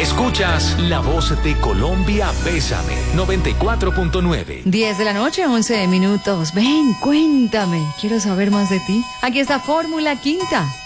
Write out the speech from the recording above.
Escuchas La Voz de Colombia, Bésame, 94.9. 10 de la noche, 11 minutos. Ven, cuéntame. Quiero saber más de ti. Aquí está Fórmula Quinta.